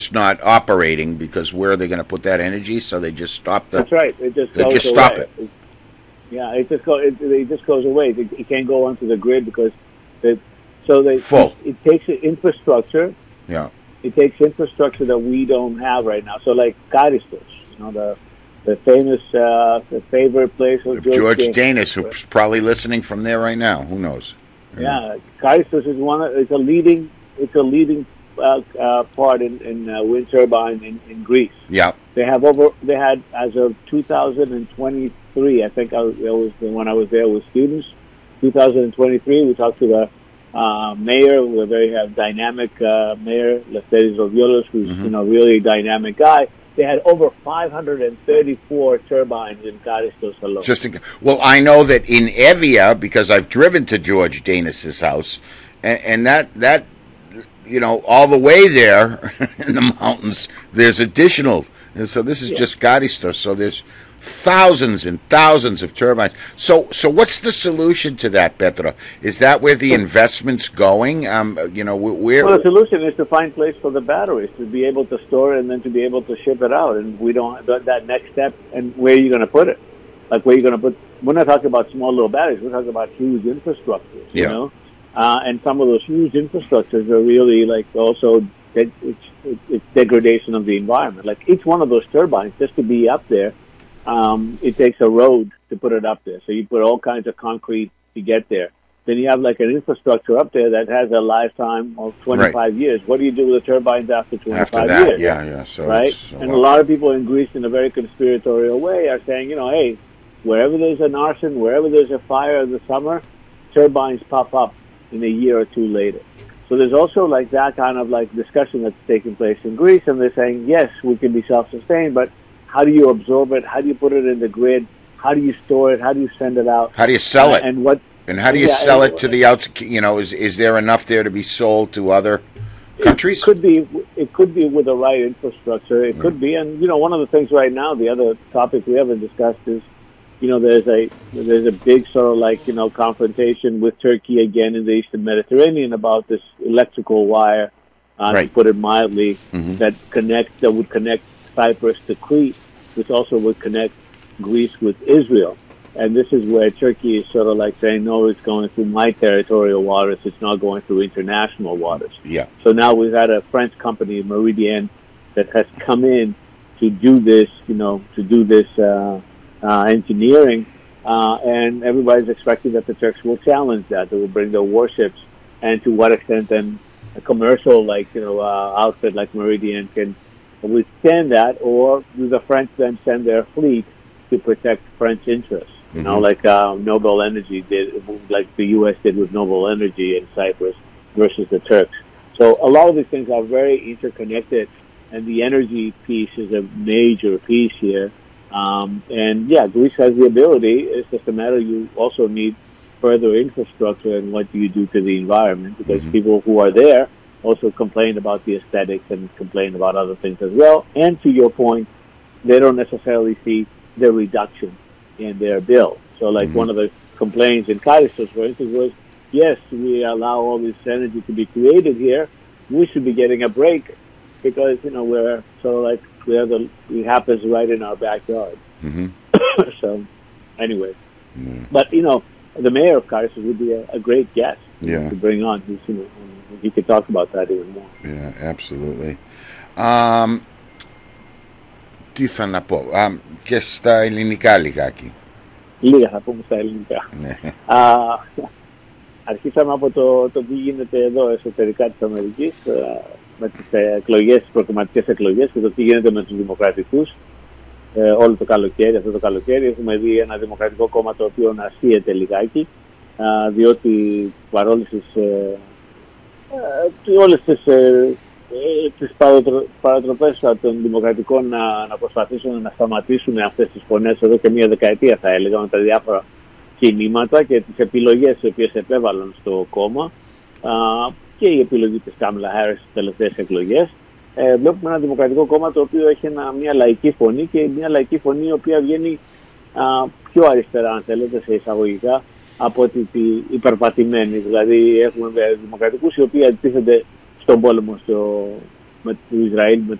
not operating because where are they going to put that energy? So they just stop the. That's right. It just they goes just away. stop it. Yeah, it just goes away. It can't go onto the grid because it takes infrastructure. Yeah. It takes infrastructure that we don't have right now. So like Karistos, the famous the favorite place of George Danis, who's probably listening from there right now. Who knows? Yeah, Karistos is it's a leading part in wind turbine in Greece. Yeah. They had as of 2023, I think it was when I was there with students. 2023, we talked to the mayor, a very dynamic mayor, Lefteris Roviolos, who's really a dynamic guy. They had over 534 turbines in Karistos alone. Well, I know that in Evia, because I've driven to George Danis's house, and that all the way there in the mountains, there's additional. And so this is just Karistos. So there's thousands and thousands of turbines. So what's the solution to that, Petro? Is that where the investment's going? Well, the solution is to find place for the batteries, to be able to store it and then to be able to ship it out. And we don't that next step. And where are you going to put it? Like where are you going to put? We're not talking about small little batteries. We're talking about huge infrastructures. You know, and some of those huge infrastructures are really like also it's degradation of the environment. Like each one of those turbines, just to be up there. It takes a road to put it up there. So you put all kinds of concrete to get there. Then you have like an infrastructure up there that has a lifetime of 25 years. What do you do with the turbines after 25 years? Yeah. So right? And a lot of people in Greece, in a very conspiratorial way, are saying, hey, wherever there's an arson, wherever there's a fire in the summer, turbines pop up in a year or two later. So there's also like that kind of like discussion that's taking place in Greece, and they're saying, yes, we can be self-sustained, but how do you absorb it? How do you put it in the grid? How do you store it? How do you send it out? How do you sell it? And how do you sell it to the outside? Is there enough there to be sold to other countries? It could be with the right infrastructure. It could be, and one of the things right now, the other topic we haven't discussed is, there's a big sort of like confrontation with Turkey again in the Eastern Mediterranean about this electrical wire, to put it mildly, that would connect Cyprus to Crete, which also would connect Greece with Israel. And this is where Turkey is sort of like saying, no, it's going through my territorial waters. It's not going through international waters. Yeah. So now we've had a French company, Meridian, that has come in to do this, engineering. And everybody's expecting that the Turks will challenge that. They will bring their warships. And to what extent then a commercial, outfit like Meridian can withstand that, or do the French then send their fleet to protect French interests? Like Noble Energy did, like the U.S. did with Noble Energy in Cyprus versus the Turks. So a lot of these things are very interconnected, and the energy piece is a major piece here. Greece has the ability. It's just a matter you also need further infrastructure, and what do you do to the environment? Because people who are there also complain about the aesthetics and complain about other things as well. And to your point, they don't necessarily see the reduction in their bill. So like one of the complaints in Karistos, for instance, was, yes, we allow all this energy to be created here. We should be getting a break because, we're sort of like, it happens right in our backyard. So anyway, but, the mayor of Karistos would be a great guest to bring on. He could talk about that even more. Yeah, absolutely. Τι θα να πω, και στα ελληνικά λιγάκι. Λίγα θα πούμε στα ελληνικά. Αρχίσαμε από το τι γίνεται εδώ εσωτερικά της Αμερικής, με τις εκλογές, τις προκριματικές εκλογές και το τι γίνεται με τους δημοκρατικούς. Όλο το καλοκαίρι, αυτό το καλοκαίρι, έχουμε δει ένα δημοκρατικό κόμμα το οποίο ανασύεται λιγάκι, διότι παρόλες τις παρατροπές των δημοκρατικών να προσπαθήσουν να σταματήσουν αυτές τις φωνές εδώ και μία δεκαετία, θα έλεγα, με τα διάφορα κινήματα και τις επιλογές οι οποίες επέβαλαν στο κόμμα και η επιλογή της Κάμιλα Χάρις στις τελευταίες εκλογές. Βλέπουμε ένα δημοκρατικό κόμμα το οποίο έχει μια λαϊκή φωνή και μια λαϊκή φωνή η οποία βγαίνει πιο αριστερά, αν θέλετε, σε εισαγωγικά, από ότι υπερπατημένη. Δηλαδή έχουμε δημοκρατικούς οι οποίοι αντιτίθενται στον πόλεμο to Israel